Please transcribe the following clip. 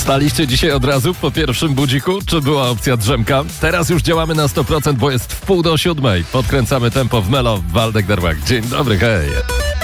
Wstaliście dzisiaj od razu po pierwszym budziku, czy była opcja drzemka? Teraz już działamy na 100%, bo jest 6:30. Podkręcamy tempo w Melo, Waldek Darwak. Dzień dobry, hej!